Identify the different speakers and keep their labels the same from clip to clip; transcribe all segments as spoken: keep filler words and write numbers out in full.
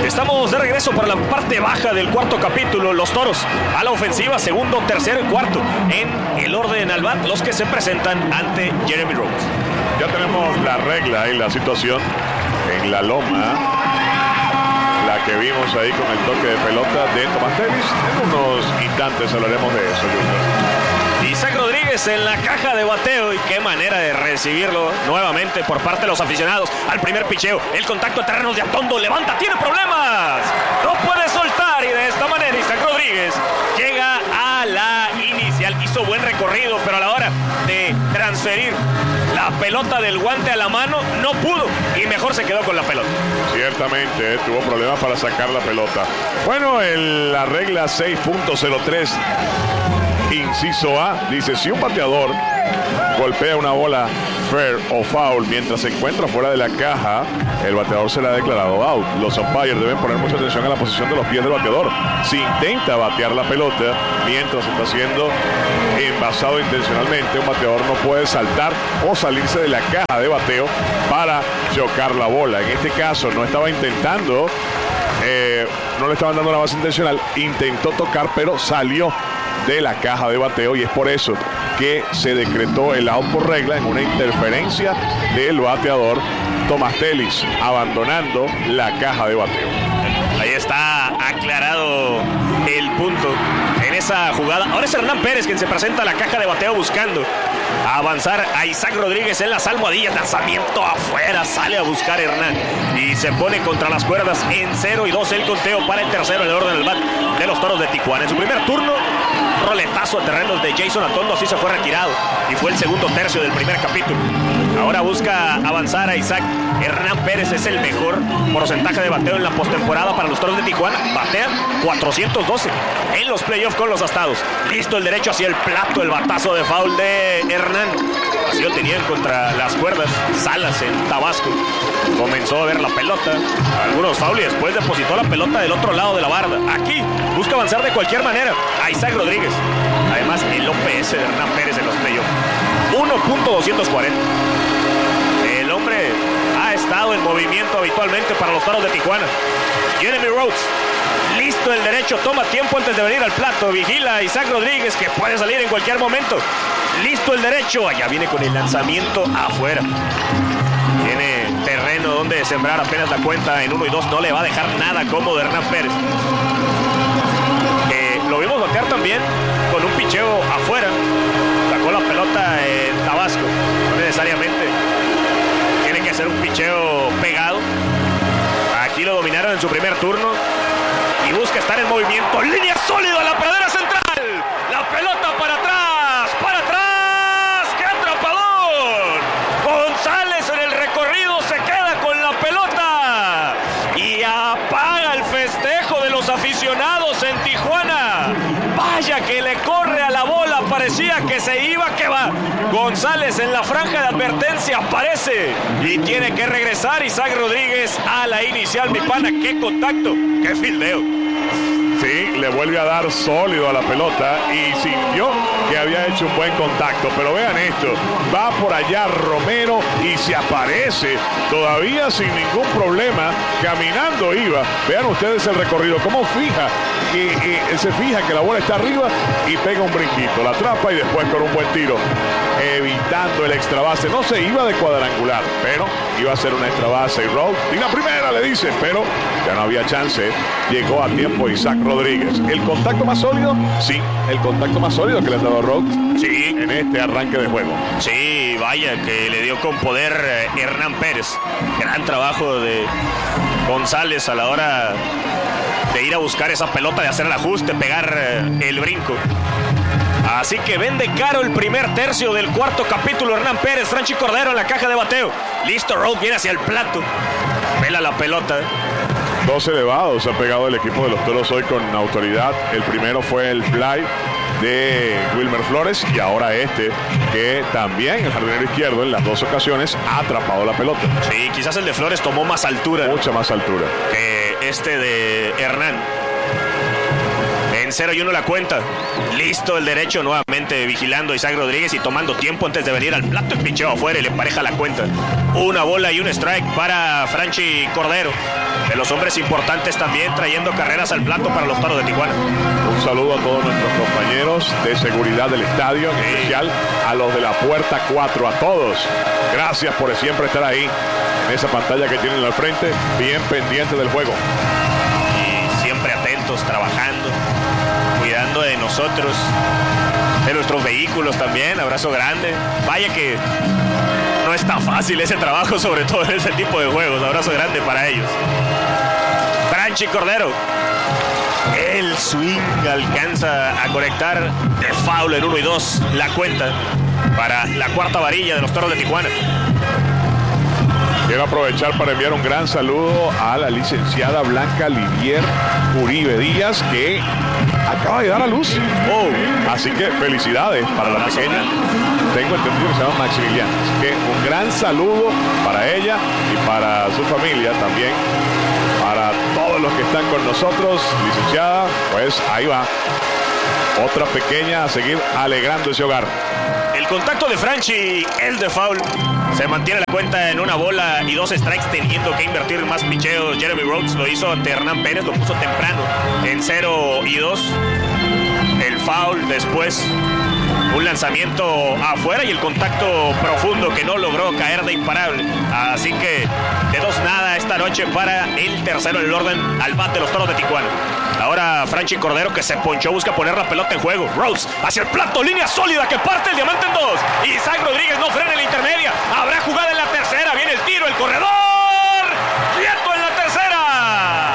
Speaker 1: Estamos de regreso para la parte baja del cuarto capítulo. Los Toros a la ofensiva, segundo, tercero y cuarto. En el orden al bat, los que se presentan ante Jeremy Rhodes.
Speaker 2: Ya tenemos la regla y la situación en la loma. La que vimos ahí con el toque de pelota de Thomas Davis. En unos instantes hablaremos de eso, Junior.
Speaker 1: Isaac Rodríguez en la caja de bateo, y qué manera de recibirlo nuevamente por parte de los aficionados. Al primer picheo, el contacto de terrenos de Atondo, levanta, tiene problemas, no puede soltar, y de esta manera Isaac Rodríguez llega a la inicial. Hizo buen recorrido, pero a la hora de transferir la pelota del guante a la mano no pudo, y mejor se quedó con la pelota.
Speaker 2: Ciertamente, eh, tuvo problemas para sacar la pelota. Bueno, el, la regla seis punto cero tres inciso A dice: si un bateador golpea una bola fair o foul mientras se encuentra fuera de la caja, el bateador se le ha declarado out. Los umpires deben poner mucha atención a la posición de los pies del bateador. Si intenta batear la pelota mientras está siendo envasado intencionalmente, un bateador no puede saltar o salirse de la caja de bateo para chocar la bola. En este caso no estaba intentando, eh, no le estaban dando la base intencional, intentó tocar pero salió de la caja de bateo, y es por eso que se decretó el out por regla en una interferencia del bateador Thomas Davis, abandonando la caja de bateo.
Speaker 1: Ahí está aclarado el punto en esa jugada. Ahora es Hernán Pérez quien se presenta a la caja de bateo buscando avanzar a Isaac Rodríguez en las almohadillas. Lanzamiento afuera, sale a buscar Hernán y se pone contra las cuerdas en cero y dos el conteo para el tercero en el orden del bat de los Toros de Tijuana. En su primer turno, roletazo a terrenos de Jason Atondo, así se fue retirado y fue el segundo tercio del primer capítulo. Ahora busca avanzar a Isaac. Hernán Pérez es el mejor porcentaje de bateo en la postemporada para los Toros de Tijuana. Batea cuatrocientos doce en los playoffs con los Astados. Listo el derecho hacia el plato, el batazo de foul de Hernán. Así lo tenían contra las cuerdas Salas en Tabasco. Comenzó a ver la pelota, algunos foul, y después depositó la pelota del otro lado de la barda. Aquí busca avanzar de cualquier manera a Isaac Rodríguez. Además, el O P S de Hernán Pérez en los playoffs, uno punto doscientos cuarenta. El hombre ha estado en movimiento habitualmente para los Toros de Tijuana. Jeremy Rhodes, listo el derecho, toma tiempo antes de venir al plato, vigila a Isaac Rodríguez que puede salir en cualquier momento. Listo el derecho, allá viene con el lanzamiento afuera. Tiene terreno donde sembrar, apenas la cuenta en uno y dos, no le va a dejar nada cómodo de Hernán Pérez. Eh, lo vimos batear también con un picheo afuera. Sacó la pelota en Tabasco, no necesariamente tiene que ser un picheo pegado. Aquí lo dominaron en su primer turno y busca estar en movimiento. Línea sólida a la pradera central. La pelota para atrás, para atrás. ¡Qué atrapador! González en el recorrido se queda con la pelota y apaga el festejo de los aficionados en Tijuana. Vaya que le corre a la bola, parecía que se iba, que va. González en la franja de advertencia aparece y tiene que regresar Isaac Rodríguez a la inicial. Mi pana, qué contacto, qué fildeo.
Speaker 2: Sí, le vuelve a dar sólido a la pelota y sintió que había hecho un buen contacto. Pero vean esto, va por allá Romero y se aparece todavía sin ningún problema, caminando iba. Vean ustedes el recorrido, cómo fija, que eh, se fija que la bola está arriba y pega un brinquito, la atrapa y después con un buen tiro, evitando el extra base. No se iba de cuadrangular, pero iba a ser una extra base y Rhodes, y la primera le dice, pero ya no había chance. Llegó a tiempo Isaac Rodríguez. ¿El contacto más sólido? Sí, el contacto más sólido que le ha dado Rhodes.
Speaker 1: Sí,
Speaker 2: en este arranque de juego.
Speaker 1: Sí, vaya que le dio con poder eh, Hernán Pérez. Gran trabajo de González a la hora de ir a buscar esa pelota, de hacer el ajuste, pegar eh, el brinco. Así que vende caro el primer tercio del cuarto capítulo. Hernán Pérez, Franchi Cordero en la caja de bateo. Listo, Rhodes viene hacia el plato. Pela la pelota.
Speaker 2: Dos elevados ha pegado el equipo de los Toros hoy con autoridad. El primero fue el fly de Wilmer Flores y ahora este, que también el jardinero izquierdo en las dos ocasiones ha atrapado la pelota.
Speaker 1: Sí, quizás el de Flores tomó más altura.
Speaker 2: Mucha más altura
Speaker 1: que este de Hernán. En En cero y uno la cuenta. Listo el derecho nuevamente vigilando a Isaac Rodríguez y tomando tiempo antes de venir al plato. El picheo afuera y le empareja la cuenta. Una bola y un strike para Franchi Cordero. De los hombres importantes también trayendo carreras al plato para los Toros de Tijuana.
Speaker 2: Un saludo a todos nuestros compañeros de seguridad del estadio, en sí. especial a los de la puerta cuatro, a todos. Gracias por siempre estar ahí en esa pantalla que tienen al frente, bien pendiente del juego.
Speaker 1: Y siempre atentos, trabajando, cuidando de nosotros, de nuestros vehículos también. Abrazo grande. Vaya que no está fácil ese trabajo, sobre todo en ese tipo de juegos. Abrazo grande para ellos. Franchi Cordero. El swing alcanza a conectar de foul en uno y dos la cuenta para la cuarta varilla de los Toros de Tijuana.
Speaker 2: Quiero aprovechar para enviar un gran saludo a la licenciada Blanca Livier Uribe Díaz, que acaba de dar a luz. Oh, así que felicidades para la pequeña. Tengo entendido que se llama Maximiliana. Así que un gran saludo para ella y para su familia también. Para todos los que están con nosotros, licenciada, pues ahí va. Otra pequeña a seguir alegrando ese hogar.
Speaker 1: El contacto de Franchi, el de foul. Se mantiene la cuenta en una bola y dos strikes, teniendo que invertir más picheos. Jeremy Rhodes lo hizo ante Hernán Pérez, lo puso temprano en cero y dos. El foul después. Un lanzamiento afuera y el contacto profundo que no logró caer de imparable. Así que de dos nada esta noche para el tercero en el orden al bat de los Toros de Tijuana. Ahora Franchi Cordero, que se ponchó, busca poner la pelota en juego. Rhodes hacia el plato, línea sólida que parte el diamante en dos. Isaac Rodríguez no frena en la intermedia. Habrá jugada en la tercera. Viene el tiro, el corredor. ¡Quieto en la tercera!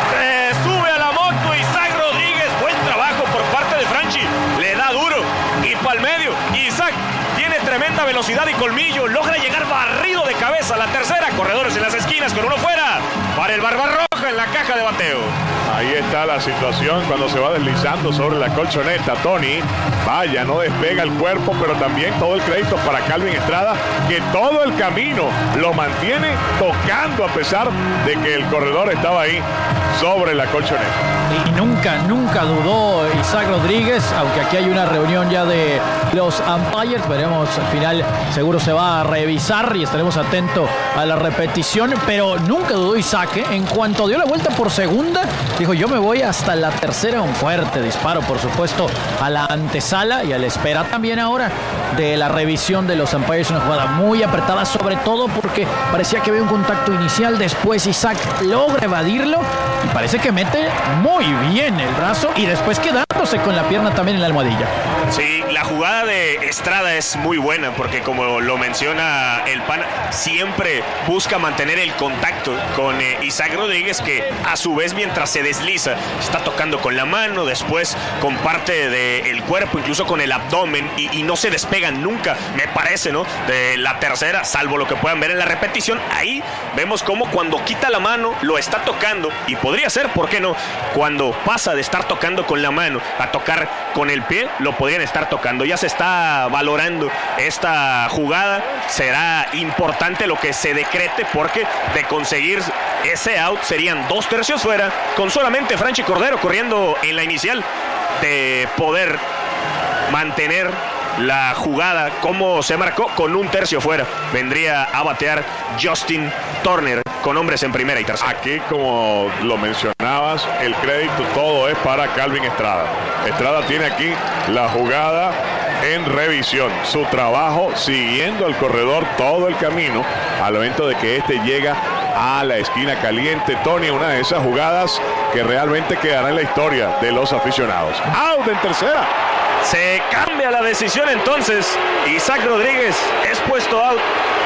Speaker 1: Se sube a la moto Isaac Rodríguez. Buen trabajo por parte de Franchi. Le da duro. Y para el medio, Isaac tiene tremenda velocidad y colmillo. Logra llegar barrido de cabeza a la tercera. Corredores en las esquinas con uno fuera. Para el Barbarroja en la caja de bateo.
Speaker 2: Ahí está la situación cuando se va deslizando sobre la colchoneta. Tony, vaya, no despega el cuerpo, pero también todo el crédito para Calvin Estrada, que todo el camino lo mantiene tocando a pesar de que el corredor estaba ahí sobre la colchoneta.
Speaker 3: Y nunca, nunca dudó Isaac Rodríguez, aunque aquí hay una reunión ya de los umpires. Veremos al final, seguro se va a revisar y estaremos atentos a la repetición, pero nunca dudó Isaac, ¿eh? En cuanto dio la vuelta por segunda, dijo yo me voy hasta la tercera. Un fuerte disparo, por supuesto, a la antesala y a la espera también ahora de la revisión de los umpires. Una jugada muy apretada, sobre todo porque parecía que había un contacto inicial. Después Isaac logra evadirlo y parece que mete muy bien el brazo y después quedándose con la pierna también en la almohadilla.
Speaker 1: Sí, la jugada de Estrada es muy buena porque, como lo menciona el pana, siempre busca mantener el contacto con eh, Isaac Rodríguez, que a su vez mientras se desliza está tocando con la mano, después con parte del cuerpo, incluso con el abdomen, y, y no se despegan nunca, me parece, ¿no? De la tercera, salvo lo que puedan ver en la repetición. Ahí vemos cómo cuando quita la mano lo está tocando, y podría ser, ¿por qué no? Cuando pasa de estar tocando con la mano a tocar con el pie, lo podrían estar tocando. Ya se está valorando esta jugada. Será importante lo que se decrete, porque de conseguir ese out serían dos tercios fuera, con solamente Franchi Cordero corriendo en la inicial. De poder mantener la jugada como se marcó, con un tercio fuera, vendría a batear Justin Turner con hombres en primera y tercera.
Speaker 2: Aquí, como lo mencionabas, el crédito todo es para Calvin Estrada. Estrada tiene aquí la jugada en revisión, su trabajo siguiendo al corredor todo el camino al momento de que este llega a la esquina caliente. Tony, una de esas jugadas que realmente quedará en la historia de los aficionados. Out en tercera.
Speaker 1: Se cambia la decisión entonces. Isaac Rodríguez es puesto out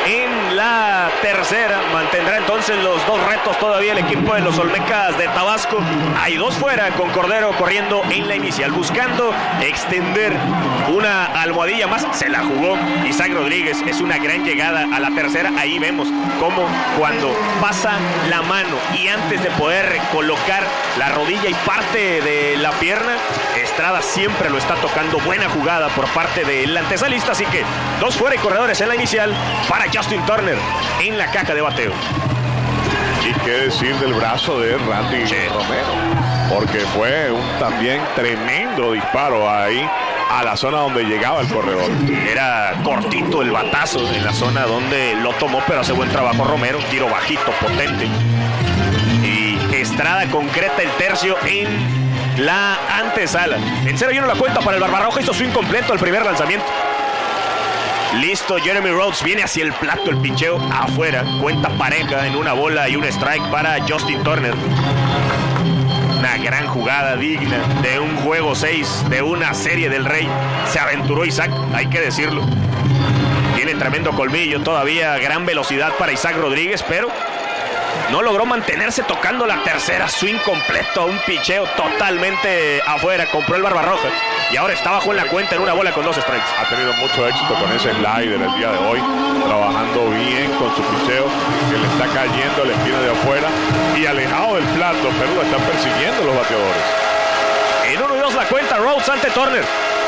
Speaker 1: en la tercera. Mantendrá entonces los dos retos todavía el equipo de los Olmecas de Tabasco. Hay dos fuera, con Cordero corriendo en la inicial, buscando extender una almohadilla más. Se la jugó Isaac Rodríguez. Es una gran llegada a la tercera. Ahí vemos cómo cuando pasa la mano y antes de poder colocar la rodilla y parte de la pierna, Estrada siempre lo está tocando. Buena jugada por parte del antesalista. Así que dos fuera y corredores en la inicial para Justin Turner en la caja de bateo.
Speaker 2: Y qué decir del brazo de Randy
Speaker 1: Sí.
Speaker 2: Romero, porque fue un también tremendo disparo ahí a la zona donde llegaba el corredor.
Speaker 1: Era cortito el batazo en la zona donde lo tomó, pero hace buen trabajo Romero. Un tiro bajito, potente. Y Estrada concreta el tercio en la antesala. En cero y uno la cuenta para el Barbarroja. Hizo su incompleto el primer lanzamiento. Listo, Jeremy Rhodes viene hacia el plato, el picheo afuera. Cuenta pareja en una bola y un strike para Justin Turner. Una gran jugada digna de un juego seis, de una serie del Rey. Se aventuró Isaac, hay que decirlo. Tiene tremendo colmillo, todavía gran velocidad para Isaac Rodríguez, pero no logró mantenerse tocando la tercera. Swing completo, un picheo totalmente afuera. Compró el Barbarroja y ahora está bajo en la cuenta en una bola con dos strikes.
Speaker 2: Ha tenido mucho éxito con ese slider el día de hoy, trabajando bien con su picheo, que le está cayendo a la esquina de afuera y alejado del plato, pero lo están persiguiendo los bateadores.
Speaker 1: En uno y dos la cuenta, Rhodes ante Turner.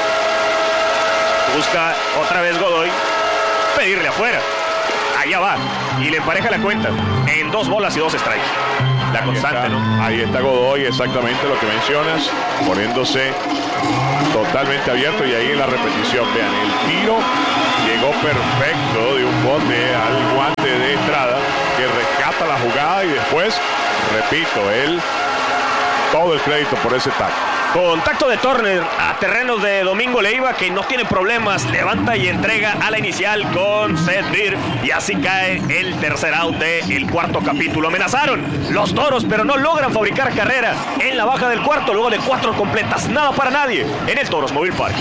Speaker 1: Busca otra vez Godoy pedirle afuera. Allá va y le empareja la cuenta en dos bolas y dos strikes. La
Speaker 2: Ahí
Speaker 1: constante,
Speaker 2: está,
Speaker 1: ¿no?
Speaker 2: Ahí está Godoy, exactamente lo que mencionas, poniéndose totalmente abierto, y ahí en la repetición, vean, el tiro llegó perfecto de un bote al guante de Estrada, que rescata la jugada, y después, repito, él, todo el crédito por ese tacto.
Speaker 1: Contacto de Turner a terrenos de Domingo Leiva, que no tiene problemas, levanta y entrega a la inicial con Seth Beer, y así cae el tercer out del cuarto capítulo. Amenazaron los Toros, pero no logran fabricar carrera en la baja del cuarto, luego de cuatro completas. Nada para nadie en el Toros Mobile Park.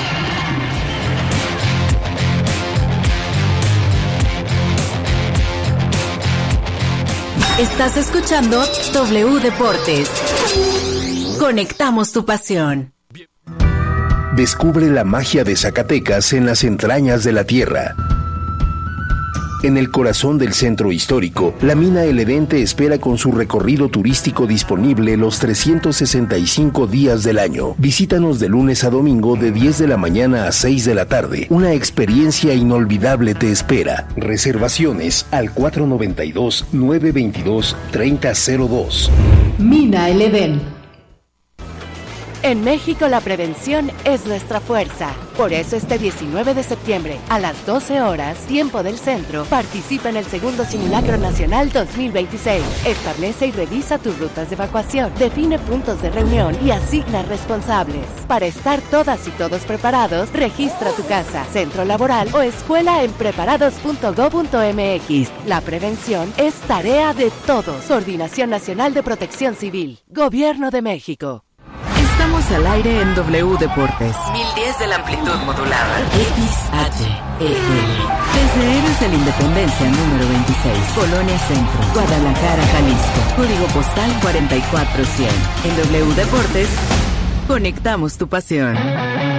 Speaker 4: Estás escuchando W Deportes. Conectamos tu pasión.
Speaker 5: Descubre la magia de Zacatecas en las entrañas de la tierra. En el corazón del centro histórico, la mina El Edén te espera con su recorrido turístico disponible los trescientos sesenta y cinco días del año. Visítanos de lunes a domingo de diez de la mañana a seis de la tarde. Una experiencia inolvidable te espera. Reservaciones al cuatro noventa y dos, nueve veintidós, treinta cero dos.
Speaker 4: Mina El Edén.
Speaker 6: En México la prevención es nuestra fuerza. Por eso este diecinueve de septiembre, a las doce horas, tiempo del centro, participa en el segundo Simulacro Nacional dos mil veintiséis. Establece y revisa tus rutas de evacuación, define puntos de reunión y asigna responsables. Para estar todas y todos preparados, registra tu casa, centro laboral o escuela en preparados punto gob punto eme equis. La prevención es tarea de todos. Coordinación Nacional de Protección Civil. Gobierno de México.
Speaker 4: Estamos al aire en W Deportes.
Speaker 7: mil diez de la amplitud modulada.
Speaker 4: X H E L. Desde Héroes de la Independencia número veintiséis, Colonia Centro, Guadalajara, Jalisco. Código postal cuarenta y cuatro cien. En W Deportes, conectamos tu pasión.